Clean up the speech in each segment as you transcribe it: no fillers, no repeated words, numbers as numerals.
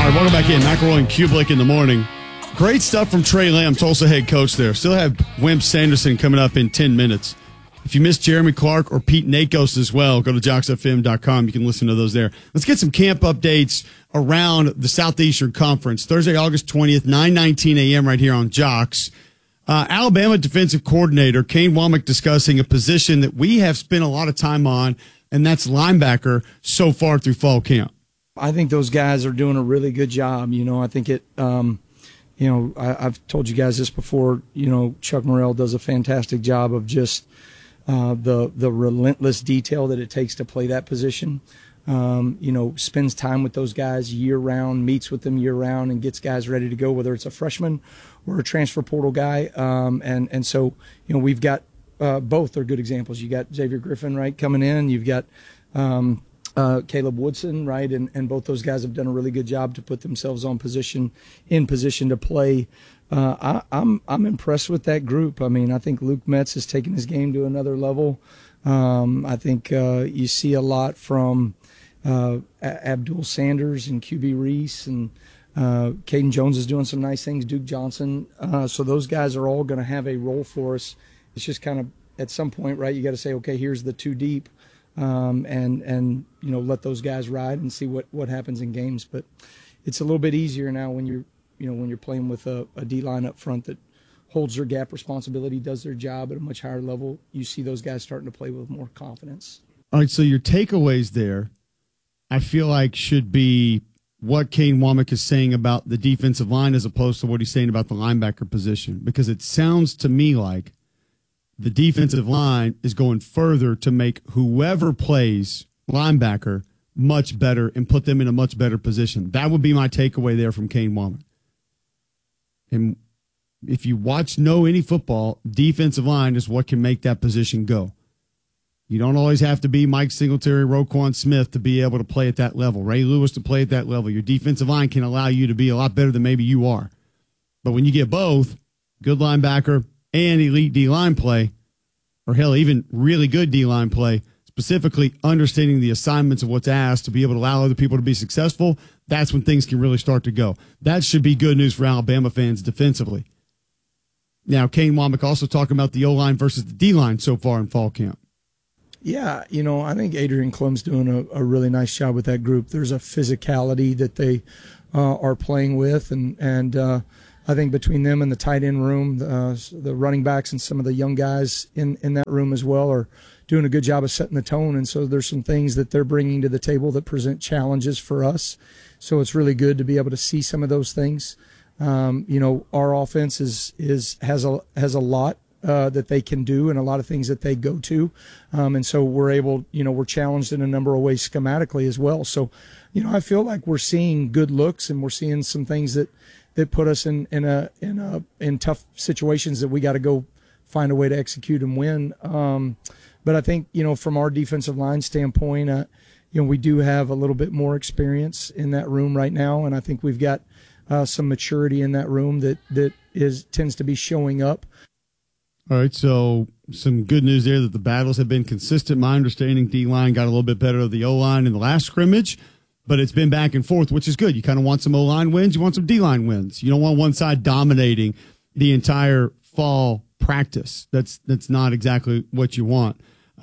right, welcome back in. McElroy and Kublik in the morning. Great stuff from Trey Lamb, Tulsa head coach there. Still have Wimp Sanderson coming up in 10 minutes. If you missed Jeremy Clark or Pete Nakos as well, go to JoxFM.com. You can listen to those there. Let's get some camp updates around the Southeastern Conference. Thursday, August 20th, 9:19 a.m. right here on Jocks. Alabama defensive coordinator Kane Wommack discussing a position that we have spent a lot of time on, and that's linebacker so far through fall camp. I think those guys are doing a really good job. I think I've told you guys this before. Chuck Morrell does a fantastic job of just the relentless detail that it takes to play that position. Spends time with those guys year round, meets with them year round, and gets guys ready to go, whether it's a freshman or a transfer portal guy. And so we've got both are good examples. You got Xavier Griffin, right, coming in. You've got Caleb Woodson, right, and both those guys have done a really good job to put themselves in position to play. I'm impressed with that group. I mean, I think Luke Metz has taken his game to another level. I think you see a lot from Abdul Sanders and QB Reese, and Caden Jones is doing some nice things, Duke Johnson. So those guys are all going to have a role for us. It's just kind of at some point, right, you got to say, okay, here's the two deep. And let those guys ride and see what happens in games. But it's a little bit easier now when you're playing with a D line up front that holds their gap responsibility, does their job at a much higher level. You see those guys starting to play with more confidence. All right, so your takeaways there, I feel like should be what Kane Wommack is saying about the defensive line as opposed to what he's saying about the linebacker position, because it sounds to me like the defensive line is going further to make whoever plays linebacker much better and put them in a much better position. That would be my takeaway there from Kane Wommack. And if you know any football, defensive line is what can make that position go. You don't always have to be Mike Singletary, Roquan Smith to be able to play at that level, Ray Lewis to play at that level. Your defensive line can allow you to be a lot better than maybe you are. But when you get both, good linebacker and elite D-line play, or hell, even really good D-line play, specifically understanding the assignments of what's asked to be able to allow other people to be successful, that's when things can really start to go. That should be good news for Alabama fans defensively. Now, Kane Wommack also talking about the O-line versus the D-line so far in fall camp. Yeah, I think Adrian Klum's doing a really nice job with that group. There's a physicality that they are playing with, and I think between them and the tight end room, the running backs and some of the young guys in that room as well are doing a good job of setting the tone. And so there's some things that they're bringing to the table that present challenges for us. So it's really good to be able to see some of those things. Our offense has a lot that they can do and a lot of things that they go to. And so we're challenged in a number of ways schematically as well. So, I feel like we're seeing good looks and we're seeing some things that put us in tough situations that we got to go find a way to execute and win. But I think, from our defensive line standpoint, we do have a little bit more experience in that room right now. And I think we've got some maturity in that room that tends to be showing up. All right, so some good news there that the battles have been consistent. My understanding, D-line got a little bit better of the O-line in the last scrimmage, but it's been back and forth, which is good. You kind of want some O-line wins. You want some D-line wins. You don't want one side dominating the entire fall practice. That's not exactly what you want.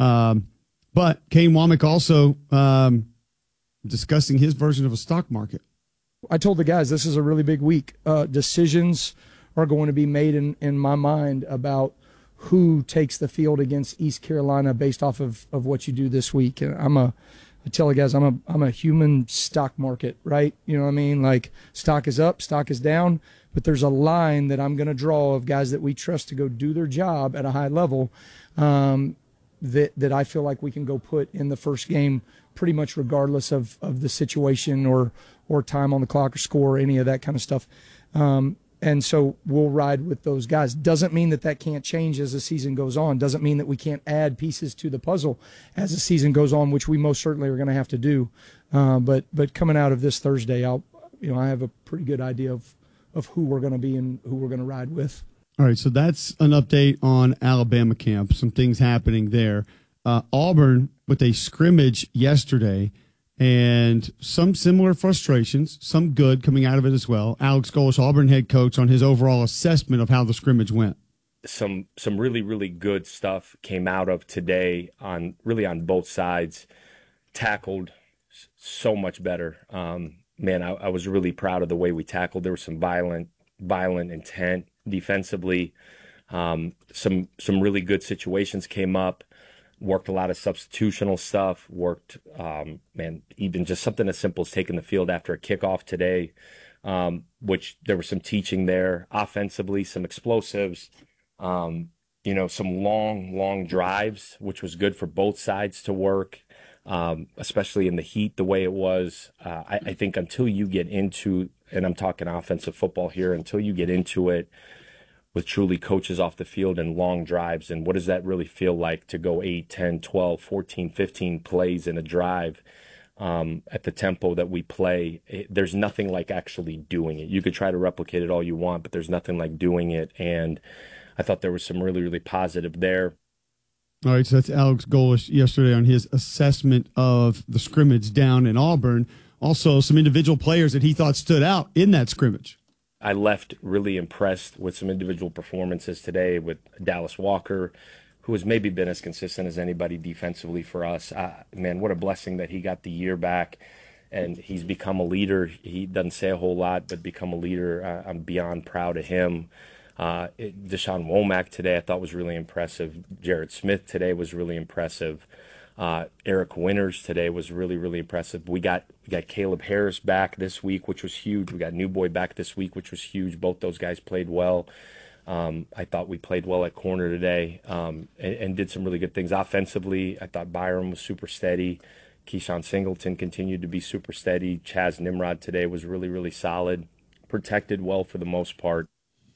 But Kane Wommack also discussing his version of a stock market. I told the guys this is a really big week. Decisions are going to be made in my mind about who takes the field against East Carolina based off of what you do this week. And I tell the guys I'm a human stock market, right? You know what I mean? Like stock is up, stock is down, but there's a line that I'm going to draw of guys that we trust to go do their job at a high level that I feel like we can go put in the first game pretty much regardless of the situation or time on the clock or score or any of that kind of stuff. And so we'll ride with those guys. Doesn't mean that can't change as the season goes on. Doesn't mean that we can't add pieces to the puzzle as the season goes on, which we most certainly are going to have to do. But coming out of this Thursday, I have a pretty good idea of who we're going to be and who we're going to ride with. All right, so that's an update on Alabama camp, some things happening there. Auburn with a scrimmage yesterday, and some similar frustrations, some good coming out of it as well. Alex Golesh, Auburn head coach, on his overall assessment of how the scrimmage went. Some really, really good stuff came out of today on both sides. Tackled so much better. Man, I was really proud of the way we tackled. There was some violent intent defensively. Some really good situations came up. Worked a lot of substitutional stuff. Worked, even just something as simple as taking the field after a kickoff today, which there was some teaching there. Offensively, some explosives. Some long drives, which was good for both sides to work. Especially in the heat, the way it was. I think until you get into, and I'm talking offensive football here, until you get into it with truly coaches off the field and long drives, and what does that really feel like to go 8, 10, 12, 14, 15 plays in a drive at the tempo that we play. There's nothing like actually doing it. You could try to replicate it all you want, but there's nothing like doing it, and I thought there was some really, really positive there. All right, so that's Alex Golesh yesterday on his assessment of the scrimmage down in Auburn. Also, some individual players that he thought stood out in that scrimmage. I left really impressed with some individual performances today with Dallas Walker, who has maybe been as consistent as anybody defensively for us. Man, what a blessing that he got the year back, and he's become a leader. He doesn't say a whole lot, but become a leader. I'm beyond proud of him. Deshaun Womack today I thought was really impressive. Jared Smith today was really impressive. Eric Winters today was really, really impressive. We got Caleb Harris back this week, which was huge. We got New Boy back this week, which was huge. Both those guys played well. I thought we played well at corner today, and did some really good things offensively. I thought Byram was super steady. Keyshawn Singleton continued to be super steady. Chaz Nimrod today was really, really solid. Protected well for the most part.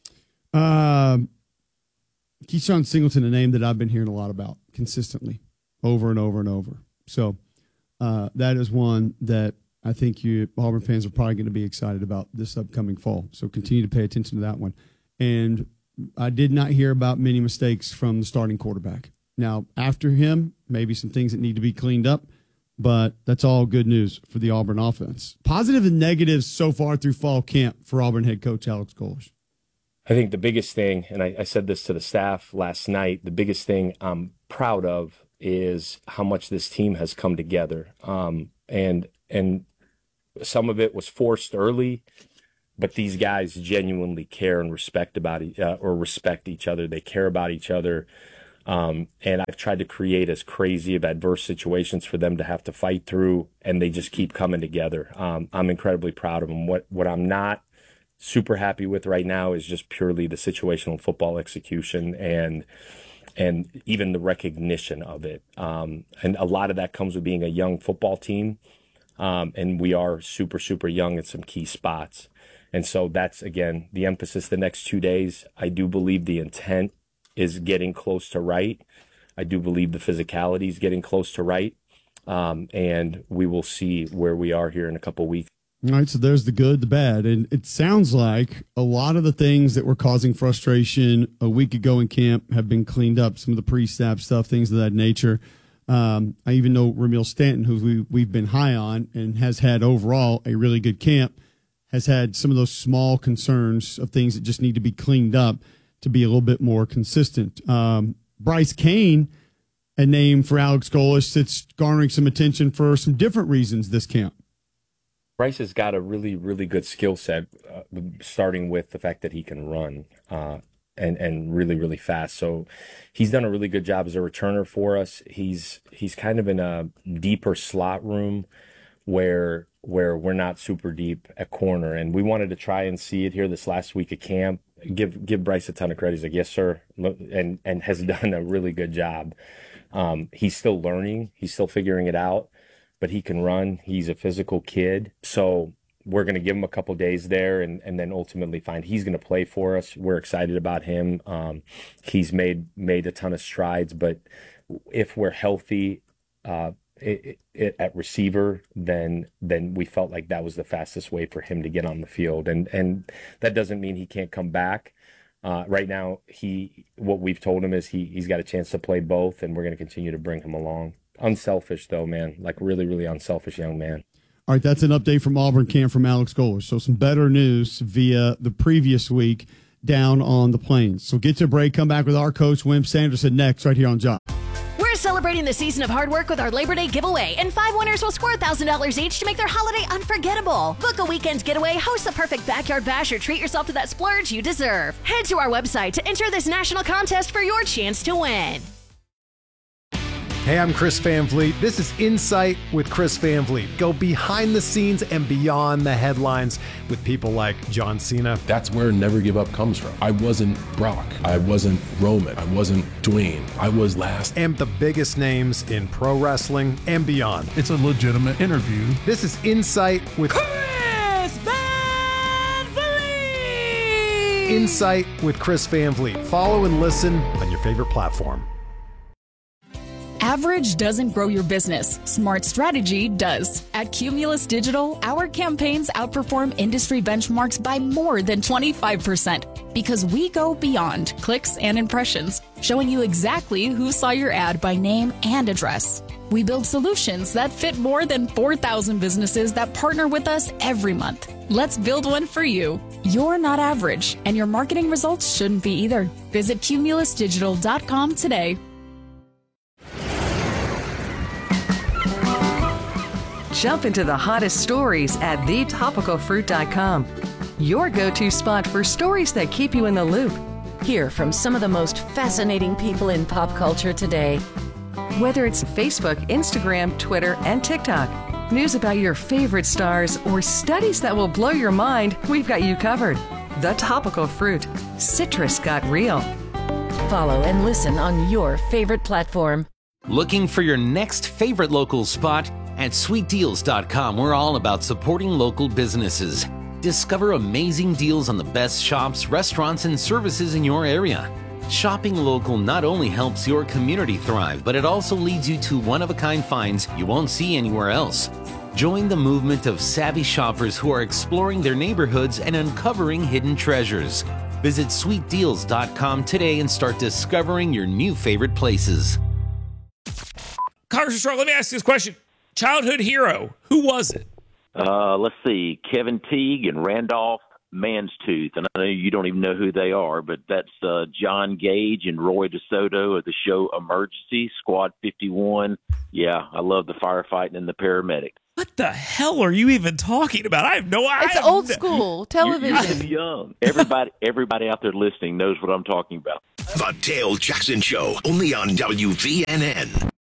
Keyshawn Singleton, a name that I've been hearing a lot about consistently over and over and over. So that is one that I think you Auburn fans are probably going to be excited about this upcoming fall. So continue to pay attention to that one. And I did not hear about many mistakes from the starting quarterback. Now, after him, maybe some things that need to be cleaned up, but that's all good news for the Auburn offense. Positive and negatives so far through fall camp for Auburn head coach Alex Golesh. I think the biggest thing, and I said this to the staff last night, the biggest thing I'm proud of is how much this team has come together. And some of it was forced early, but these guys genuinely care and respect each other. They care about each other. And I've tried to create as crazy of adverse situations for them to have to fight through, and they just keep coming together. I'm incredibly proud of them. What I'm not super happy with right now is just purely the situational football execution and even the recognition of it. And a lot of that comes with being a young football team. And we are super, super young at some key spots. And so that's, again, the emphasis the next 2 days. I do believe the intent is getting close to right. I do believe the physicality is getting close to right. And we will see where we are here in a couple of weeks. All right, so there's the good, the bad. And it sounds like a lot of the things that were causing frustration a week ago in camp have been cleaned up, some of the pre-snap stuff, things of that nature. I even know Ramil Stanton, who we've been high on and has had overall a really good camp, has had some of those small concerns of things that just need to be cleaned up to be a little bit more consistent. Bryce Cain, a name for Alex Golesh that's garnering some attention for some different reasons this camp. Bryce has got a really, really good skill set, starting with the fact that he can run and really, really fast. So he's done a really good job as a returner for us. He's kind of in a deeper slot room where we're not super deep at corner. And we wanted to try and see it here this last week of camp. Give Bryce a ton of credit. He's like, yes, sir, and has done a really good job. He's still learning. He's still figuring it out. But he can run. He's a physical kid. So we're going to give him a couple days there and then ultimately find he's going to play for us. We're excited about him. He's made a ton of strides. But if we're healthy at receiver, then we felt like that was the fastest way for him to get on the field. And that doesn't mean he can't come back. Right now, what we've told him is he's got a chance to play both, and we're going to continue to bring him along. Unselfish though, man. Like really, really unselfish young man. All right, that's an update from Auburn camp from Alex Golesh. So some better news via the previous week down on the Plains. So get to a break, come back with our coach, Wimp Sanderson, next right here on Job. We're celebrating the season of hard work with our Labor Day giveaway, and 5 winners will score $1,000 each to make their holiday unforgettable. Book a weekend getaway, host the perfect backyard bash, or treat yourself to that splurge you deserve. Head to our website to enter this national contest for your chance to win. Hey, I'm Chris Van Vliet. This is Insight with Chris Van Vliet. Go behind the scenes and beyond the headlines with people like John Cena. That's where Never Give Up comes from. I wasn't Brock. I wasn't Roman. I wasn't Dwayne. I was last. And the biggest names in pro wrestling and beyond. It's a legitimate interview. This is Insight with Chris Van Vliet. Insight with Chris Van Vliet. Follow and listen on your favorite platform. Average doesn't grow your business. Smart strategy does. At Cumulus Digital, our campaigns outperform industry benchmarks by more than 25% because we go beyond clicks and impressions, showing you exactly who saw your ad by name and address. We build solutions that fit more than 4,000 businesses that partner with us every month. Let's build one for you. You're not average, and your marketing results shouldn't be either. Visit cumulusdigital.com today. Jump into the hottest stories at thetopicalfruit.com. Your go-to spot for stories that keep you in the loop. Hear from some of the most fascinating people in pop culture today. Whether it's Facebook, Instagram, Twitter, and TikTok, news about your favorite stars, or studies that will blow your mind, we've got you covered. The Topical Fruit. Citrus got real. Follow and listen on your favorite platform. Looking for your next favorite local spot? At sweetdeals.com, we're all about supporting local businesses. Discover amazing deals on the best shops, restaurants, and services in your area. Shopping local not only helps your community thrive, but it also leads you to one-of-a-kind finds you won't see anywhere else. Join the movement of savvy shoppers who are exploring their neighborhoods and uncovering hidden treasures. Visit sweetdeals.com today and start discovering your new favorite places. Congressman Strong, let me ask you this question. Childhood hero, who was it? Let's see, Kevin Teague and Randolph Manstooth. And I know you don't even know who they are, but that's John Gage and Roy DeSoto of the show Emergency, Squad 51. Yeah, I love the firefighting and the paramedic. What the hell are you even talking about? I have no idea. It's old school television. You're young. Everybody out there listening knows what I'm talking about. The Dale Jackson Show, only on WVNN.